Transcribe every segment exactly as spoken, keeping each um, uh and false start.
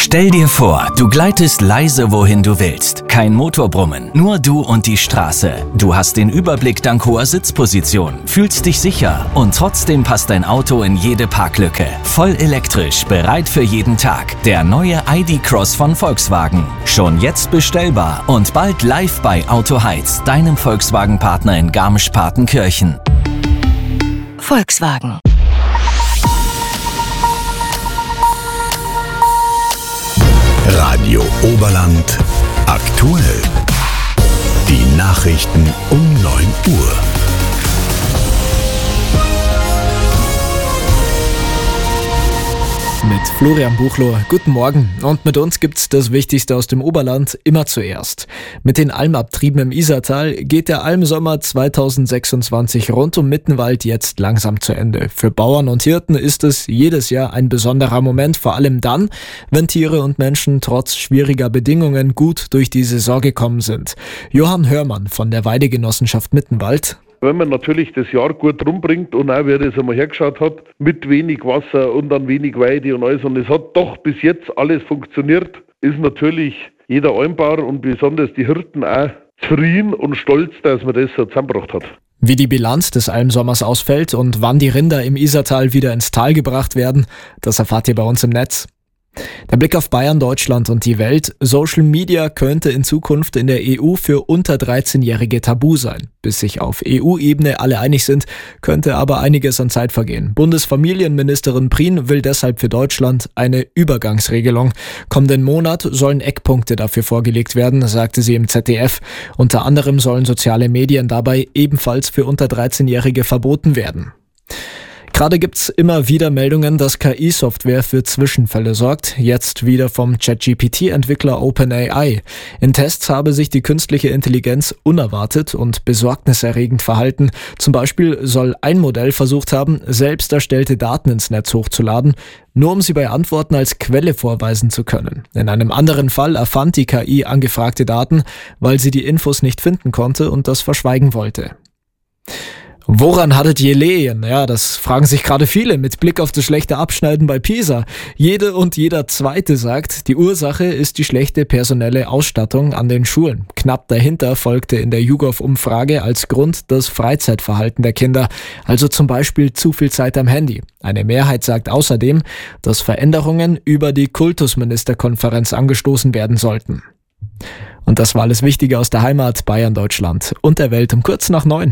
Stell dir vor, du gleitest leise, wohin du willst. Kein Motorbrummen, nur du und die Straße. Du hast den Überblick dank hoher Sitzposition, fühlst dich sicher und trotzdem passt dein Auto in jede Parklücke. Voll elektrisch, bereit für jeden Tag. Der neue I D Cross von Volkswagen. Schon jetzt bestellbar und bald live bei Autoheiz, deinem Volkswagen-Partner in Garmisch-Partenkirchen. Volkswagen. Radio Oberland aktuell. Die Nachrichten um neun Uhr. Mit Florian Buchloh. Guten Morgen. Und mit uns gibt's das Wichtigste aus dem Oberland immer zuerst. Mit den Almabtrieben im Isartal geht der Almsommer zweitausendsechsundzwanzig rund um Mittenwald jetzt langsam zu Ende. Für Bauern und Hirten ist es jedes Jahr ein besonderer Moment, vor allem dann, wenn Tiere und Menschen trotz schwieriger Bedingungen gut durch die Saison gekommen sind. Johann Hörmann von der Weidegenossenschaft Mittenwald. Wenn man natürlich das Jahr gut rumbringt und auch, wer das einmal hergeschaut hat, mit wenig Wasser und dann wenig Weide und alles, und es hat doch bis jetzt alles funktioniert, ist natürlich jeder Almbauer und besonders die Hirten auch zufrieden und stolz, dass man das so zusammengebracht hat. Wie die Bilanz des Almsommers ausfällt und wann die Rinder im Isartal wieder ins Tal gebracht werden, das erfahrt ihr bei uns im Netz. Der Blick auf Bayern, Deutschland und die Welt. Social Media könnte in Zukunft in der E U für unter dreizehnjährige tabu sein. Bis sich auf E U-Ebene alle einig sind, könnte aber einiges an Zeit vergehen. Bundesfamilienministerin Prien will deshalb für Deutschland eine Übergangsregelung. Kommenden Monat sollen Eckpunkte dafür vorgelegt werden, sagte sie im Z D F. Unter anderem sollen soziale Medien dabei ebenfalls für unter dreizehnjährige verboten werden. Gerade gibt's immer wieder Meldungen, dass K I-Software für Zwischenfälle sorgt. Jetzt wieder vom ChatGPT-Entwickler OpenAI. In Tests habe sich die künstliche Intelligenz unerwartet und besorgniserregend verhalten. Zum Beispiel soll ein Modell versucht haben, selbst erstellte Daten ins Netz hochzuladen, nur um sie bei Antworten als Quelle vorweisen zu können. In einem anderen Fall erfand die K I angefragte Daten, weil sie die Infos nicht finden konnte und das verschweigen wollte. Woran hattet ihr Lehen? Ja, das fragen sich gerade viele mit Blick auf das schlechte Abschneiden bei PISA. Jede und jeder Zweite sagt, die Ursache ist die schlechte personelle Ausstattung an den Schulen. Knapp dahinter folgte in der YouGov-Umfrage als Grund das Freizeitverhalten der Kinder, also zum Beispiel zu viel Zeit am Handy. Eine Mehrheit sagt außerdem, dass Veränderungen über die Kultusministerkonferenz angestoßen werden sollten. Und das war alles Wichtige aus der Heimat, Bayern, Deutschland und der Welt um kurz nach neun.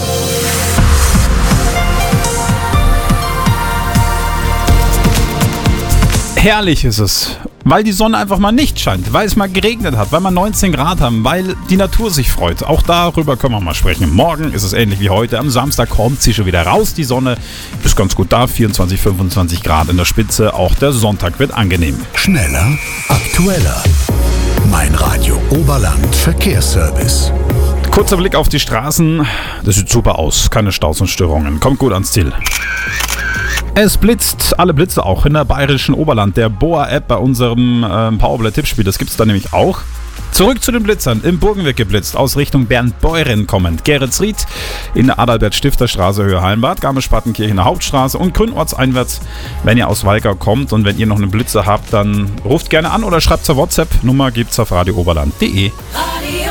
Herrlich ist es, weil die Sonne einfach mal nicht scheint, weil es mal geregnet hat, weil wir neunzehn Grad haben, weil die Natur sich freut. Auch darüber können wir mal sprechen. Morgen ist es ähnlich wie heute. Am Samstag kommt sie schon wieder raus. Die Sonne ist ganz gut da, vierundzwanzig, fünfundzwanzig Grad in der Spitze. Auch der Sonntag wird angenehm. Schneller, aktueller. Mein Radio Oberland Verkehrsservice. Kurzer Blick auf die Straßen. Das sieht super aus. Keine Staus und Störungen. Kommt gut ans Ziel. Es blitzt, alle Blitze auch in der bayerischen Oberland. Der B O A-App bei unserem äh, Powerplay-Tippspiel, das gibt es da nämlich auch. Zurück zu den Blitzern. Im Burgenweg geblitzt, aus Richtung Bernbeuren kommend. Geretsried in der Adalbert-Stifter-Straße, Höhe Hallenbad, Garmisch-Partenkirchener Hauptstraße und grünortseinwärts, wenn ihr aus Walkau kommt. Und wenn ihr noch einen Blitzer habt, dann ruft gerne an oder schreibt zur WhatsApp. Nummer gibt's auf radio oberland punkt de. Radio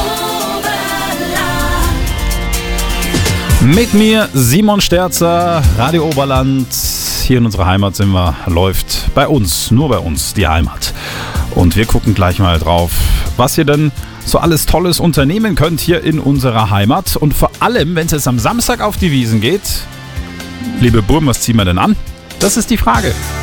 Mit mir Simon Sterzer, Radio Oberland. Hier in unserer Heimat sind wir, läuft bei uns, nur bei uns, die Heimat. Und wir gucken gleich mal drauf, was ihr denn so alles Tolles unternehmen könnt hier in unserer Heimat. Und vor allem, wenn es jetzt am Samstag auf die Wiesn geht, liebe Burm, was ziehen wir denn an? Das ist die Frage.